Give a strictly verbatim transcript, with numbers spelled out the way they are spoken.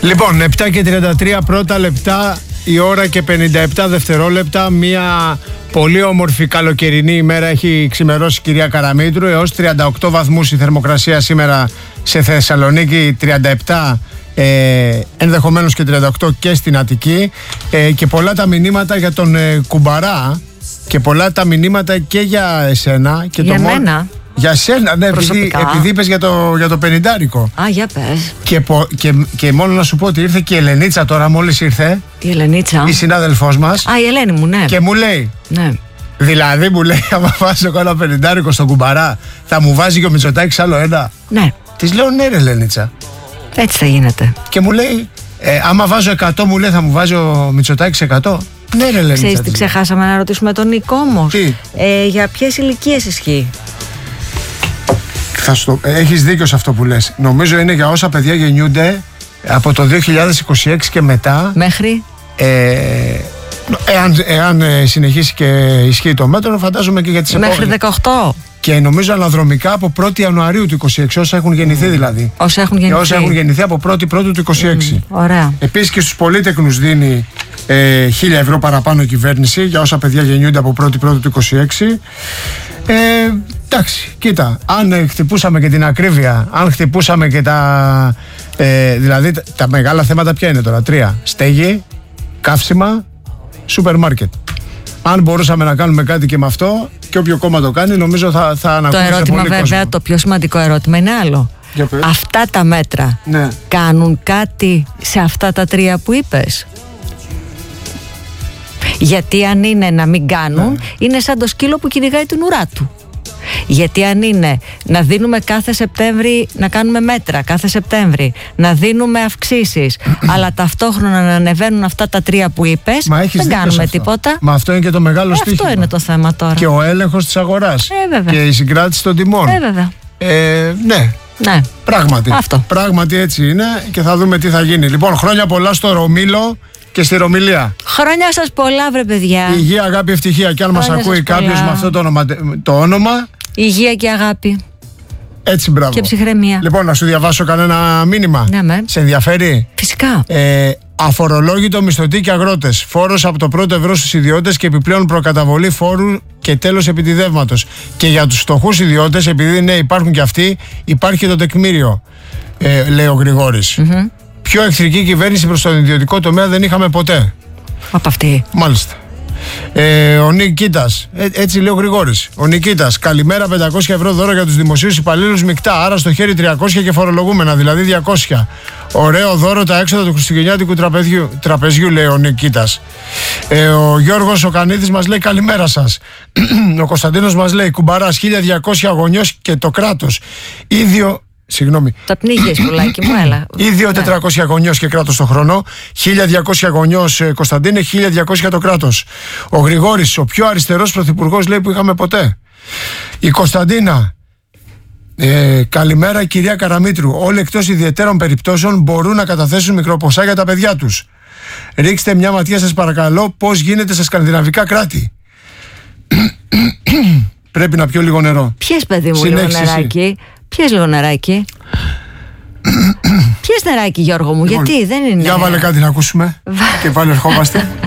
Λοιπόν, επτά και τριάντα τρία πρώτα λεπτά, η ώρα και πενήντα επτά δευτερόλεπτα. Μια πολύ όμορφη καλοκαιρινή ημέρα έχει ξημερώσει η κυρία Καραμήτρου. Έως τριάντα οκτώ βαθμούς η θερμοκρασία σήμερα σε Θεσσαλονίκη, τριάντα επτά ε, ενδεχομένως και τριάντα οκτώ και στην Αττική. Ε, και πολλά τα μηνύματα για τον ε, Κουμπαρά και πολλά τα μηνύματα και για εσένα. Και για το μένα. Μόνο... Για σένα, ναι, επειδή, επειδή είπες για το, για το πενηντάρικο. Α, για πες. Και, και, και μόνο να σου πω ότι ήρθε και η Ελενίτσα τώρα, μόλις ήρθε. Η Ελενίτσα. Η συνάδελφός μας. Α, η Ελένη μου, ναι. Και μου λέει. Ναι. Δηλαδή, μου λέει, άμα βάζω ένα πενηντάρικο στον Κουμπαρά, θα μου βάζει και ο Μητσοτάκης άλλο ένα. Ναι. Της λέω, ναι, ρε Ελενίτσα. Έτσι θα γίνεται. Και μου λέει, ε, άμα βάζω εκατό, μου λέει, θα μου βάζει ο Μητσοτάκης εκατό. Ναι, ρε Ελενίτσα. Ξέρεις τι ξεχάσαμε να ρωτήσουμε τον Νίκο όμως. Τι? Ε, για ποιες ηλικίες ισχύει? Θα στο... Έχεις δίκιο σε αυτό που λες. Νομίζω είναι για όσα παιδιά γεννιούνται από το δύο χιλιάδες είκοσι έξι και μετά. Μέχρι. Ε, εάν εάν ε, συνεχίσει και ισχύει το μέτρο, φαντάζομαι και για τις επόμενες. Μέχρι δεκαοκτώ. Και νομίζω αναδρομικά από πρώτη Ιανουαρίου του είκοσι έξι, όσα έχουν γεννηθεί δηλαδή. Όσα έχουν γεννηθεί. Και όσα έχουν γεννηθεί από πρώτη Πρώτου του είκοσι έξι. Mm, ωραία. Επίσης και στους πολύτεκνους δίνει ε, χίλια ευρώ παραπάνω η κυβέρνηση για όσα παιδιά γεννιούνται από πρώτη Πρώτου του είκοσι έξι. Ε, εντάξει, κοίτα, αν ε, χτυπούσαμε και την ακρίβεια, αν χτυπούσαμε και τα. Ε, δηλαδή τα, τα μεγάλα θέματα ποια είναι τώρα? Τρία. Στέγη, καύσιμα, σούπερ μάρκετ. Αν μπορούσαμε να κάνουμε κάτι και με αυτό, και όποιο κόμμα το κάνει, νομίζω θα, θα ανακούσει. Το ερώτημα, βέβαια, κόσμο. Το πιο σημαντικό ερώτημα είναι άλλο. Αυτά τα μέτρα, ναι, κάνουν κάτι σε αυτά τα τρία που είπες? Γιατί αν είναι να μην κάνουν, ναι, είναι σαν το σκύλο που κυνηγάει την ουρά του. Γιατί αν είναι να δίνουμε κάθε Σεπτέμβρη, να κάνουμε μέτρα κάθε Σεπτέμβρη, να δίνουμε αυξήσεις, αλλά ταυτόχρονα να ανεβαίνουν αυτά τα τρία που είπες, δεν κάνουμε τίποτα. Μα αυτό είναι και το μεγάλο ε, στοίχημα. Αυτό είναι το θέμα τώρα. Και ο έλεγχος της αγοράς. Ε, και η συγκράτηση των τιμών. Ε, βέβαια. Ε, ναι. Ναι. Πράγματι. Αυτό. Πράγματι έτσι είναι και θα δούμε τι θα γίνει. Λοιπόν, χρόνια πολλά στο Ρωμήλο και στη Ρωμιλία. Χρόνια σας πολλά, βρε παιδιά. Υγεία, αγάπη, ευτυχία. Και αν μας ακούει κάποιος με αυτό το όνομα, το όνομα. Υγεία και αγάπη. Έτσι, μπράβο. Και ψυχραιμία. Λοιπόν, να σου διαβάσω κανένα μήνυμα. Ναι, με. Σε ενδιαφέρει? Φυσικά. Ε, αφορολόγητο μισθωτοί και αγρότες. Φόρος από το πρώτο ευρώ στους ιδιώτες και επιπλέον προκαταβολή φόρου και τέλος επιτιδεύματος. Και για τους φτωχούς ιδιώτες, επειδή ναι, υπάρχουν και αυτοί, υπάρχει και το τεκμήριο, ε, λέει ο Γρηγόρης. Mm-hmm. Πιο εχθρική κυβέρνηση προς τον ιδιωτικό τομέα δεν είχαμε ποτέ. Από αυτή. Μάλιστα. Ε, ο Νικήτας, ε, έτσι λέει ο Γρηγόρης. Ο Νικήτας, καλημέρα, πεντακόσια ευρώ δώρο για τους δημοσίους υπαλλήλους μεικτά. Άρα στο χέρι τριακόσια και φορολογούμενα, δηλαδή διακόσια. Ωραίο δώρο τα έξοδα του χριστουγεννιάτικου τραπεζιού, τραπεζιού, λέει ο Νικήτας. Ε, ο Γιώργος ο Κανίδης μας λέει καλημέρα σας. Ο Κωνσταντίνος μας λέει Κουμπαράς, χίλια διακόσια αγωνιός και το κράτος. Ίδιο. Συγγνώμη. Τα πνίγες, πουλάκι μου, έλα. Ίδιο τετρακόσια γονιός και κράτος το χρόνο. χίλια διακόσια γονιός, Κωνσταντίνε, χίλια διακόσια το κράτος. Ο Γρηγόρης, ο πιο αριστερός πρωθυπουργός, λέει, που είχαμε ποτέ. Η Κωνσταντίνα. Ε, καλημέρα, κυρία Καραμήτρου. Όλοι εκτός ιδιαιτέρων περιπτώσεων μπορούν να καταθέσουν μικροποσά για τα παιδιά τους. Ρίξτε μια ματιά, σας παρακαλώ, πώς γίνεται στα σκανδιναβικά κράτη. Πρέπει να πιω λίγο νερό. Πιες, παιδί μου, λίγο νεράκι. Πιες λίγο νεράκι. Πιες νεράκι, Γιώργο μου, λοιπόν, γιατί δεν είναι. Για βάλε κάτι να ακούσουμε και πάλι ερχόμαστε.